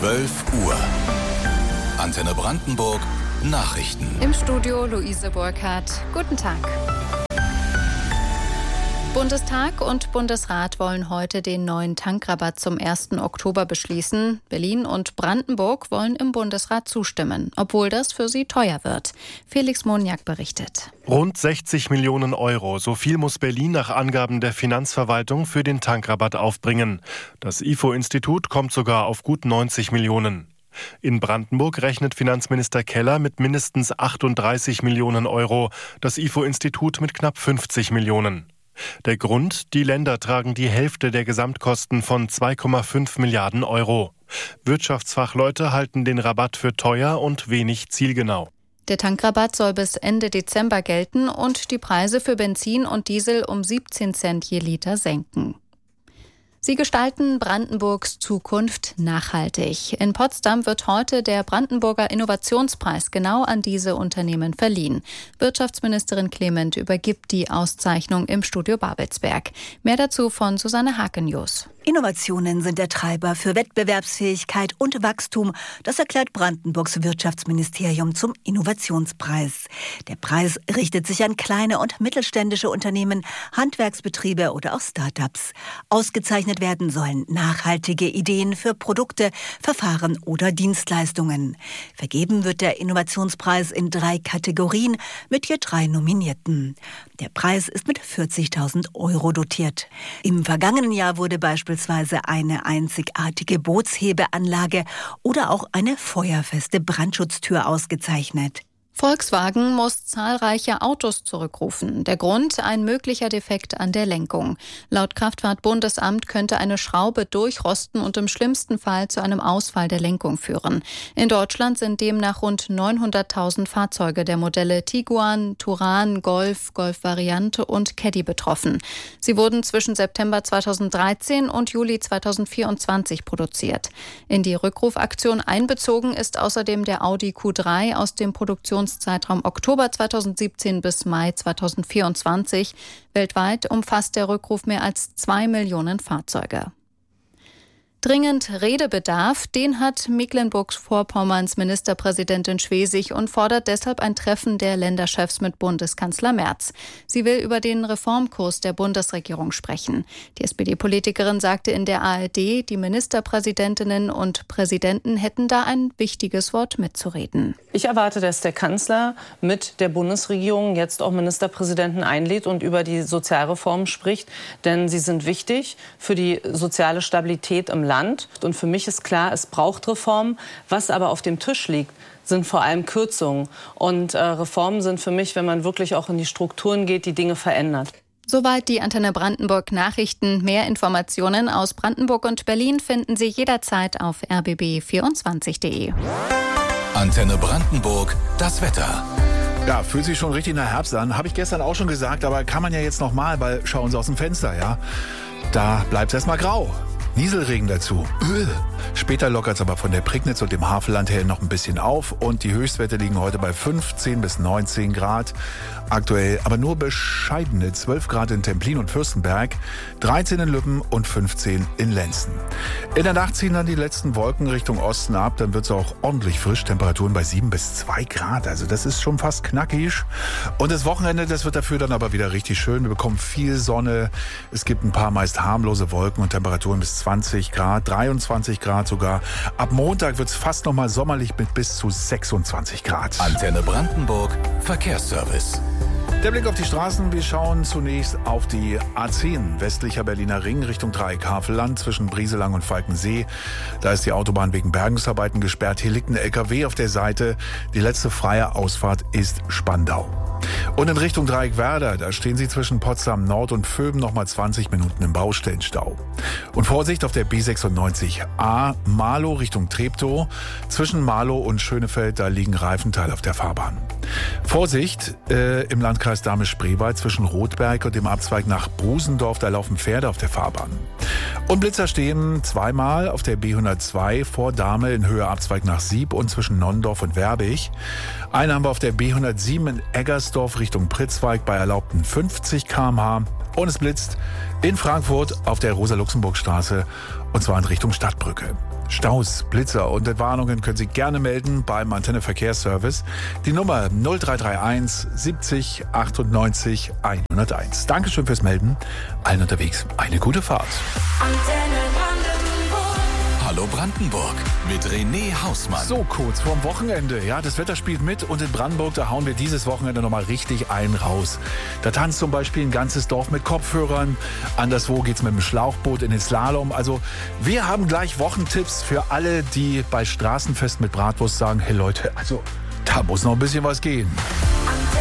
12 Uhr. Antenne Brandenburg Nachrichten. Im Studio Luise Burkhardt. Guten Tag. Bundestag und Bundesrat wollen heute den neuen Tankrabatt zum 1. Oktober beschließen. Berlin und Brandenburg wollen im Bundesrat zustimmen, obwohl das für sie teuer wird. Felix Moniak berichtet. Rund 60 Millionen Euro. So viel muss Berlin nach Angaben der Finanzverwaltung für den Tankrabatt aufbringen. Das IFO-Institut kommt sogar auf gut 90 Millionen. In Brandenburg rechnet Finanzminister Keller mit mindestens 38 Millionen Euro. Das IFO-Institut mit knapp 50 Millionen. Der Grund: die Länder tragen die Hälfte der Gesamtkosten von 2,5 Milliarden Euro. Wirtschaftsfachleute halten den Rabatt für teuer und wenig zielgenau. Der Tankrabatt soll bis Ende Dezember gelten und die Preise für Benzin und Diesel um 17 Cent je Liter senken. Sie gestalten Brandenburgs Zukunft nachhaltig. In Potsdam wird heute der Brandenburger Innovationspreis genau an diese Unternehmen verliehen. Wirtschaftsministerin Clement übergibt die Auszeichnung im Studio Babelsberg. Mehr dazu von Susanne Hakenius. Innovationen sind der Treiber für Wettbewerbsfähigkeit und Wachstum. Das erklärt Brandenburgs Wirtschaftsministerium zum Innovationspreis. Der Preis richtet sich an kleine und mittelständische Unternehmen, Handwerksbetriebe oder auch Start-ups. Ausgezeichnet werden sollen nachhaltige Ideen für Produkte, Verfahren oder Dienstleistungen. Vergeben wird der Innovationspreis in 3 Kategorien mit je 3 Nominierten. Der Preis ist mit 40.000 Euro dotiert. Im vergangenen Jahr wurde beispielsweise eine einzigartige Bootshebeanlage oder auch eine feuerfeste Brandschutztür ausgezeichnet. Volkswagen muss zahlreiche Autos zurückrufen. Der Grund: ein möglicher Defekt an der Lenkung. Laut Kraftfahrtbundesamt könnte eine Schraube durchrosten und im schlimmsten Fall zu einem Ausfall der Lenkung führen. In Deutschland sind demnach rund 900.000 Fahrzeuge der Modelle Tiguan, Touran, Golf, Golf-Variante und Caddy betroffen. Sie wurden zwischen September 2013 und Juli 2024 produziert. In die Rückrufaktion einbezogen ist außerdem der Audi Q3 aus dem Produktionszeitraum Oktober 2017 bis Mai 2024. Weltweit umfasst der Rückruf mehr als 2 Millionen Fahrzeuge. Dringend Redebedarf, den hat Mecklenburg-Vorpommerns Ministerpräsidentin Schwesig und fordert deshalb ein Treffen der Länderchefs mit Bundeskanzler Merz. Sie will über den Reformkurs der Bundesregierung sprechen. Die SPD-Politikerin sagte in der ARD, die Ministerpräsidentinnen und Präsidenten hätten da ein wichtiges Wort mitzureden. Ich erwarte, dass der Kanzler mit der Bundesregierung jetzt auch Ministerpräsidenten einlädt und über die Sozialreformen spricht, denn sie sind wichtig für die soziale Stabilität im Land. Und für mich ist klar, es braucht Reformen. Was aber auf dem Tisch liegt, sind vor allem Kürzungen. Und Reformen sind für mich, wenn man wirklich auch in die Strukturen geht, die Dinge verändert. Soweit die Antenne Brandenburg Nachrichten. Mehr Informationen aus Brandenburg und Berlin finden Sie jederzeit auf rbb24.de. Antenne Brandenburg, das Wetter. Ja, fühlt sich schon richtig nach Herbst an. Habe ich gestern auch schon gesagt, aber kann man ja jetzt noch mal, weil schauen Sie aus dem Fenster, ja. Da bleibt es erstmal grau. Nieselregen dazu. Später lockert es aber von der Prignitz und dem Havelland her noch ein bisschen auf und die Höchstwerte liegen heute bei 15 bis 19 Grad. Aktuell aber nur bescheidene 12 Grad in Templin und Fürstenberg, 13 in Lübben und 15 in Lenzen. In der Nacht ziehen dann die letzten Wolken Richtung Osten ab, dann wird es auch ordentlich frisch, Temperaturen bei 7 bis 2 Grad. Also das ist schon fast knackig. Und das Wochenende, das wird dafür dann aber wieder richtig schön. Wir bekommen viel Sonne, es gibt ein paar meist harmlose Wolken und Temperaturen bis 20 Grad, 23 Grad sogar. Ab Montag wird es fast nochmal sommerlich mit bis zu 26 Grad. Antenne Brandenburg Verkehrsservice. Der Blick auf die Straßen. Wir schauen zunächst auf die A10, westlicher Berliner Ring, Richtung Dreieck Havelland, zwischen Brieselang und Falkensee. Da ist die Autobahn wegen Bergungsarbeiten gesperrt. Hier liegt ein LKW auf der Seite. Die letzte freie Ausfahrt ist Spandau. Und in Richtung Dreieck-Werder, da stehen Sie zwischen Potsdam Nord und Vöben nochmal 20 Minuten im Baustellenstau. Und Vorsicht auf der B96A Marlow Richtung Treptow. Zwischen Marlow und Schönefeld, da liegen Reifenteile auf der Fahrbahn. Vorsicht im Landkreis Dahme-Spreewald zwischen Rotberg und dem Abzweig nach Brusendorf, da laufen Pferde auf der Fahrbahn. Und Blitzer stehen zweimal auf der B102 vor Dahme in Höhe Abzweig nach Sieb und zwischen Nonnendorf und Werbig. Einen haben wir auf der B107 in Eggersdorf Richtung Pritzwalk bei erlaubten 50 km/h. Und es blitzt in Frankfurt auf der Rosa-Luxemburg-Straße und zwar in Richtung Stadtbrücke. Staus, Blitzer und Entwarnungen können Sie gerne melden beim Antenne Verkehrsservice. Die Nummer 0331 70 98 101. Dankeschön fürs Melden. Allen unterwegs eine gute Fahrt. Hallo Brandenburg mit René Hausmann. So, kurz vorm Wochenende. Ja, das Wetter spielt mit und in Brandenburg, da hauen wir dieses Wochenende nochmal richtig einen raus. Da tanzt zum Beispiel ein ganzes Dorf mit Kopfhörern. Anderswo geht's mit dem Schlauchboot in den Slalom. Also, wir haben gleich Wochentipps für alle, die bei Straßenfest mit Bratwurst sagen, hey Leute, also, da muss noch ein bisschen was gehen.